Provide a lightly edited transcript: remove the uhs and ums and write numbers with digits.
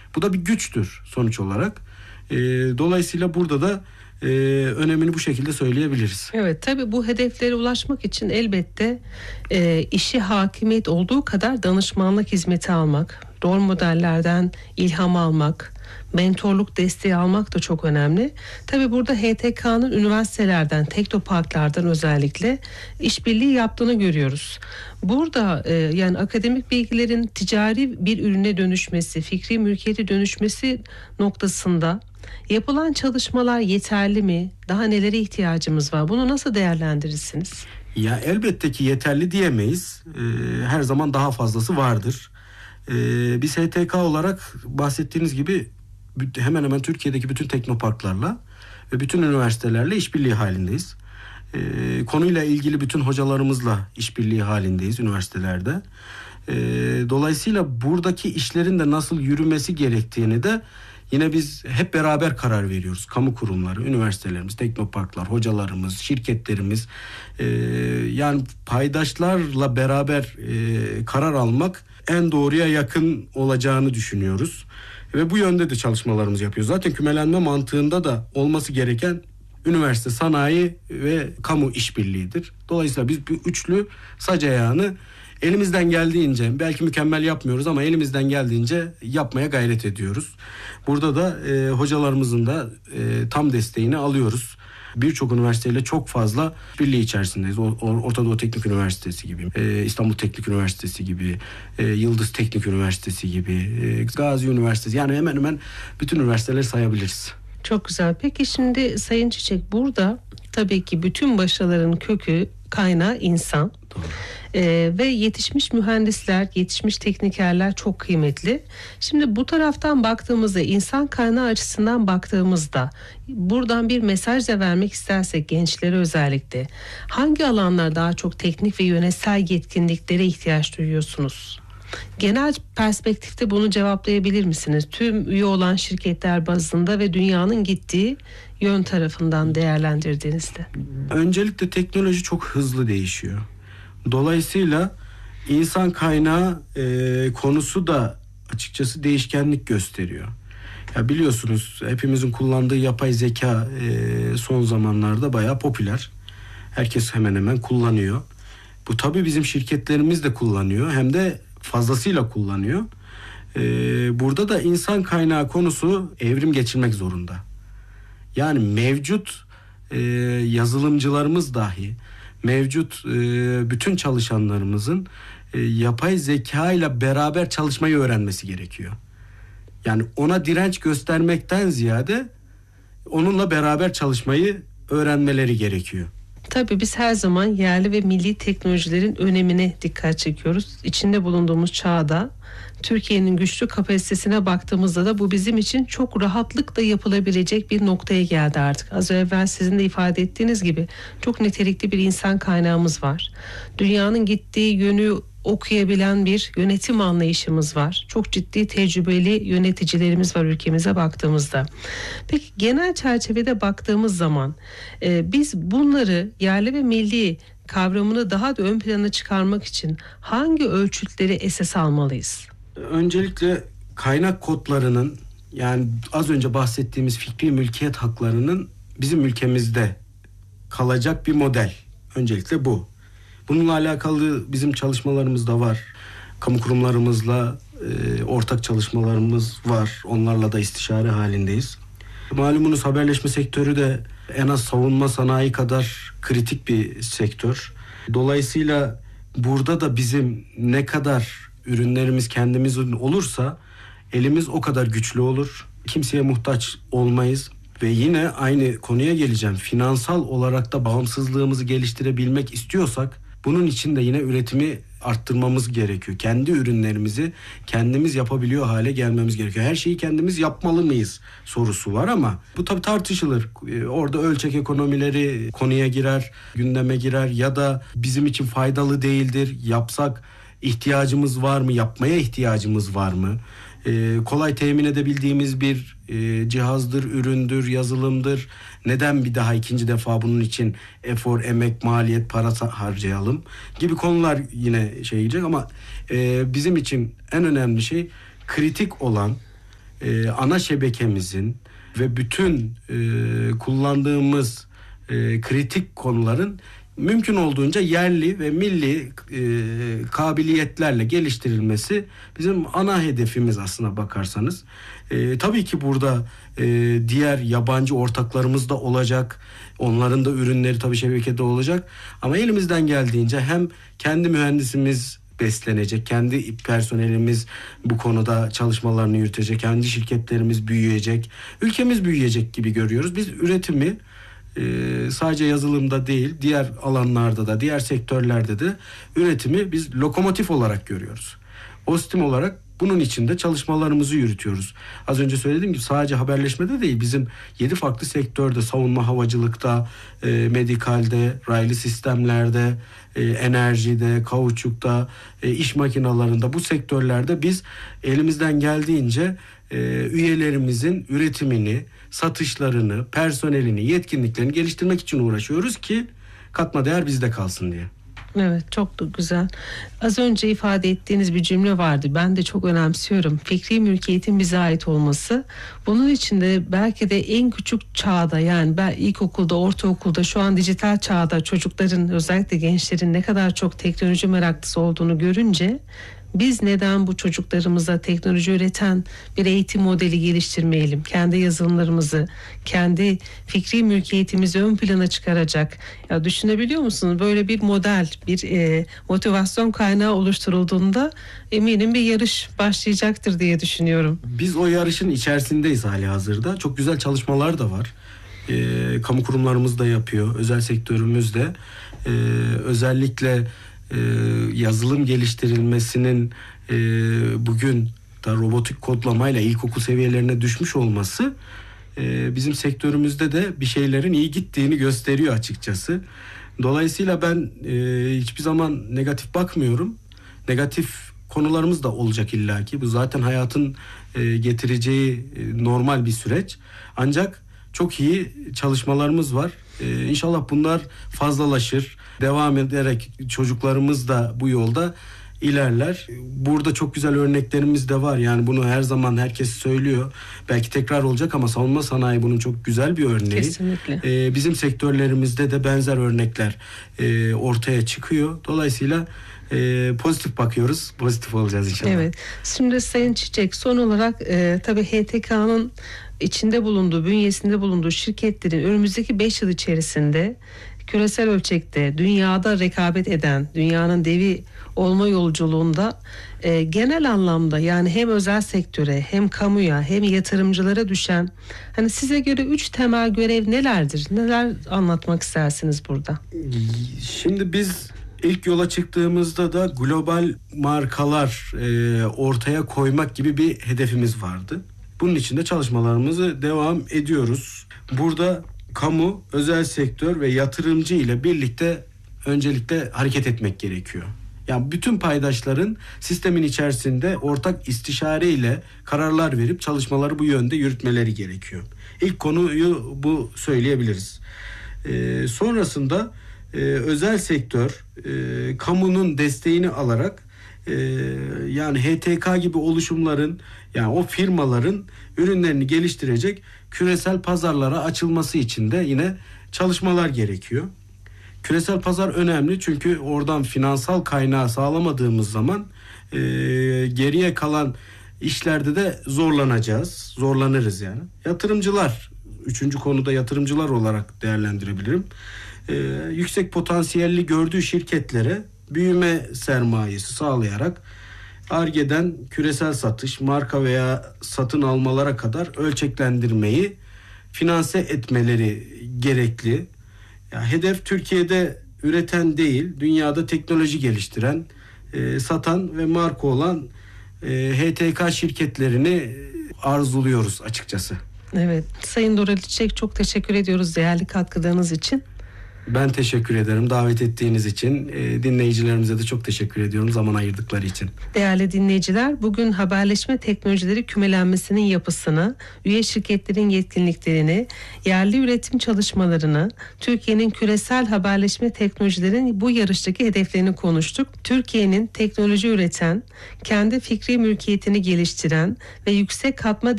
Bu da bir güçtür sonuç olarak. Dolayısıyla burada da önemini bu şekilde söyleyebiliriz. Evet, tabii bu hedeflere ulaşmak için elbette işi hakimiyet olduğu kadar danışmanlık hizmeti almak, rol modellerden ilham almak, mentorluk desteği almak da çok önemli. Tabii burada HTK'nın üniversitelerden, teknoparklardan özellikle işbirliği yaptığını görüyoruz. Burada yani akademik bilgilerin ticari bir ürüne dönüşmesi, fikri mülkiyete dönüşmesi noktasında yapılan çalışmalar yeterli mi? Daha nelere ihtiyacımız var? Bunu nasıl değerlendirirsiniz? Ya elbette ki yeterli diyemeyiz. Her zaman daha fazlası vardır. Biz HTK olarak bahsettiğiniz gibi hemen hemen Türkiye'deki bütün teknoparklarla ve bütün üniversitelerle işbirliği halindeyiz. Konuyla ilgili bütün hocalarımızla işbirliği halindeyiz üniversitelerde. Dolayısıyla buradaki işlerin de nasıl yürümesi gerektiğini de yine biz hep beraber karar veriyoruz. Kamu kurumları, üniversitelerimiz, teknoparklar, hocalarımız, şirketlerimiz. Yani paydaşlarla beraber karar almak en doğruya yakın olacağını düşünüyoruz. Ve bu yönde de çalışmalarımızı yapıyoruz. Zaten kümelenme mantığında da olması gereken üniversite, sanayi ve kamu işbirliğidir. Dolayısıyla biz bir üçlü sac ayağını elimizden geldiğince, belki mükemmel yapmıyoruz ama elimizden geldiğince yapmaya gayret ediyoruz. Burada da hocalarımızın da tam desteğini alıyoruz. Birçok üniversiteyle çok fazla birliği içerisindeyiz. Orta Doğu Teknik Üniversitesi gibi, İstanbul Teknik Üniversitesi gibi, Yıldız Teknik Üniversitesi gibi, Gazi Üniversitesi, yani hemen hemen bütün üniversiteleri sayabiliriz. Çok güzel. Peki şimdi Sayın Çiçek, burada tabii ki bütün başarıların kökü, kaynağı insan. Doğru. Ve yetişmiş mühendisler, yetişmiş teknikerler çok kıymetli. Şimdi bu taraftan baktığımızda, insan kaynağı açısından baktığımızda, buradan bir mesaj da vermek istersek gençlere özellikle, hangi alanlar daha çok teknik ve yönetsel yetkinliklere ihtiyaç duyuyorsunuz? Genel perspektifte bunu cevaplayabilir misiniz? Tüm üye olan şirketler bazında ve dünyanın gittiği yön tarafından değerlendirdiğinizde. Öncelikle teknoloji çok hızlı değişiyor. Dolayısıyla insan kaynağı konusu da açıkçası değişkenlik gösteriyor. Ya biliyorsunuz hepimizin kullandığı yapay zeka son zamanlarda bayağı popüler. Herkes hemen hemen kullanıyor. Bu tabii bizim şirketlerimiz de kullanıyor, hem de fazlasıyla kullanıyor. Burada da insan kaynağı konusu evrim geçirmek zorunda. Yani mevcut yazılımcılarımız dahi, mevcut bütün çalışanlarımızın yapay zeka ile beraber çalışmayı öğrenmesi gerekiyor. Yani ona direnç göstermekten ziyade onunla beraber çalışmayı öğrenmeleri gerekiyor. Tabii biz her zaman yerli ve milli teknolojilerin önemine dikkat çekiyoruz. İçinde bulunduğumuz çağda Türkiye'nin güçlü kapasitesine baktığımızda da bu bizim için çok rahatlıkla yapılabilecek bir noktaya geldi artık. Az evvel sizin de ifade ettiğiniz gibi çok nitelikli bir insan kaynağımız var. Dünyanın gittiği yönü okuyabilen bir yönetim anlayışımız var. Çok ciddi tecrübeli yöneticilerimiz var ülkemize baktığımızda. Peki genel çerçevede baktığımız zaman biz bunları yerli ve milli kavramını daha da ön plana çıkarmak için hangi ölçütleri esas almalıyız? Öncelikle kaynak kodlarının, yani az önce bahsettiğimiz fikri mülkiyet haklarının bizim ülkemizde kalacak bir model. Öncelikle bu. Bununla alakalı bizim çalışmalarımız da var. Kamu kurumlarımızla ortak çalışmalarımız var. Onlarla da istişare halindeyiz. Malumunuz haberleşme sektörü de en az savunma sanayi kadar kritik bir sektör. Dolayısıyla burada da bizim ne kadar ürünlerimiz kendimizin olursa elimiz o kadar güçlü olur. Kimseye muhtaç olmayız. Ve yine aynı konuya geleceğim. Finansal olarak da bağımsızlığımızı geliştirebilmek istiyorsak bunun için de yine üretimi arttırmamız gerekiyor. Kendi ürünlerimizi kendimiz yapabiliyor hale gelmemiz gerekiyor. Her şeyi kendimiz yapmalı mıyız sorusu var ama bu tabii tartışılır. Orada ölçek ekonomileri konuya girer, gündeme girer ya da bizim için faydalı değildir. Yapsak ihtiyacımız var mı? Yapmaya ihtiyacımız var mı? Kolay temin edebildiğimiz bir cihazdır, üründür, yazılımdır. Neden bir daha ikinci defa bunun için efor, emek, maliyet, para harcayalım gibi konular yine şey diyecek ama bizim için en önemli şey kritik olan ana şebekemizin ve bütün kullandığımız kritik konuların mümkün olduğunca yerli ve milli kabiliyetlerle geliştirilmesi bizim ana hedefimiz aslına bakarsanız. Tabii ki burada diğer yabancı ortaklarımız da olacak. Onların da ürünleri tabii şebekede olacak. Ama elimizden geldiğince hem kendi mühendisimiz beslenecek, kendi personelimiz bu konuda çalışmalarını yürütecek, kendi şirketlerimiz büyüyecek, ülkemiz büyüyecek gibi görüyoruz. Biz üretimi sadece yazılımda değil, diğer alanlarda da, diğer sektörlerde de üretimi biz lokomotif olarak görüyoruz. OSTİM olarak bunun içinde çalışmalarımızı yürütüyoruz. Az önce söylediğim gibi sadece haberleşmede değil, bizim 7 farklı sektörde, savunma havacılıkta, medikalde, raylı sistemlerde, enerjide, kauçukta, iş makinalarında, bu sektörlerde biz elimizden geldiğince üyelerimizin üretimini, satışlarını, personelini, yetkinliklerini geliştirmek için uğraşıyoruz ki katma değer bizde kalsın diye. Evet, çok da güzel. Az önce ifade ettiğiniz bir cümle vardı. Ben de çok önemsiyorum. Fikri mülkiyetin bize ait olması. Bunun için de belki de en küçük çağda, yani ben ilkokulda, ortaokulda, şu an dijital çağda çocukların, özellikle gençlerin ne kadar çok teknoloji meraklısı olduğunu görünce biz neden bu çocuklarımıza teknoloji üreten bir eğitim modeli geliştirmeyelim? Kendi yazılımlarımızı, kendi fikri mülkiyetimizi ön plana çıkaracak. Ya düşünebiliyor musunuz? Böyle bir model, bir motivasyon kaynağı oluşturulduğunda eminim bir yarış başlayacaktır diye düşünüyorum. Biz o yarışın içerisindeyiz halihazırda. Çok güzel çalışmalar da var. Kamu kurumlarımız da yapıyor, özel sektörümüz de. Özellikle yazılım geliştirilmesinin bugün da robotik kodlamayla ilkokul seviyelerine düşmüş olması bizim sektörümüzde de bir şeylerin iyi gittiğini gösteriyor açıkçası. Dolayısıyla ben hiçbir zaman negatif bakmıyorum. Negatif konularımız da olacak illaki. Bu zaten hayatın getireceği normal bir süreç. Ancak çok iyi çalışmalarımız var. İnşallah bunlar fazlalaşır. Devam ederek çocuklarımız da bu yolda ilerler. Burada çok güzel örneklerimiz de var. Yani bunu her zaman herkes söylüyor. Belki tekrar olacak ama savunma sanayi bunun çok güzel bir örneği. Kesinlikle. Bizim sektörlerimizde de benzer örnekler ortaya çıkıyor. Dolayısıyla pozitif bakıyoruz. Pozitif olacağız inşallah. Evet. Şimdi Sayın Çiçek, son olarak tabii HTK'nın içinde bulunduğu, bünyesinde bulunduğu şirketlerin önümüzdeki 5 yıl içerisinde küresel ölçekte dünyada rekabet eden, dünyanın devi olma yolculuğunda genel anlamda, yani hem özel sektöre, hem kamuya, hem yatırımcılara düşen, hani size göre 3 temel görev nelerdir? Neler anlatmak istersiniz burada? Şimdi biz ilk yola çıktığımızda da global markalar ortaya koymak gibi bir hedefimiz vardı. Bunun için de çalışmalarımızı devam ediyoruz. Burada kamu, özel sektör ve yatırımcı ile birlikte öncelikle hareket etmek gerekiyor. Yani bütün paydaşların sistemin içerisinde ortak istişare ile kararlar verip çalışmaları bu yönde yürütmeleri gerekiyor. İlk konuyu bu söyleyebiliriz. Sonrasında özel sektör kamunun desteğini alarak yani HTK gibi oluşumların, yani o firmaların ürünlerini geliştirecek küresel pazarlara açılması için de yine çalışmalar gerekiyor. Küresel pazar önemli çünkü oradan finansal kaynağı sağlamadığımız zaman geriye kalan işlerde de zorlanırız yani. Yatırımcılar, 3. konuda yatırımcılar olarak değerlendirebilirim. Yüksek potansiyelli gördüğü şirketlere büyüme sermayesi sağlayarak Ar-Ge'den küresel satış, marka veya satın almalara kadar ölçeklendirmeyi finanse etmeleri gerekli. Ya hedef Türkiye'de üreten değil, dünyada teknoloji geliştiren, satan ve marka olan HTK şirketlerini arzuluyoruz açıkçası. Evet, Sayın Dorali Çiçek, çok teşekkür ediyoruz değerli katkılarınız için. Ben teşekkür ederim davet ettiğiniz için. Dinleyicilerimize de çok teşekkür ediyorum zaman ayırdıkları için. Değerli dinleyiciler, bugün haberleşme teknolojileri kümelenmesinin yapısını, üye şirketlerin yetkinliklerini, yerli üretim çalışmalarını, Türkiye'nin küresel haberleşme teknolojilerin bu yarıştaki hedeflerini konuştuk. Türkiye'nin teknoloji üreten, kendi fikri mülkiyetini geliştiren ve yüksek katma